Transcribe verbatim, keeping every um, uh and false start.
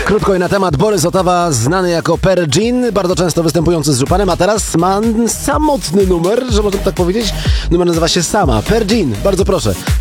Krótko i na temat Borys Otawa, znany jako Per Jean, bardzo często występujący z Żupanem, a teraz ma samotny numer, że można tak powiedzieć. Numer nazywa się Sama. Per Jean, bardzo proszę.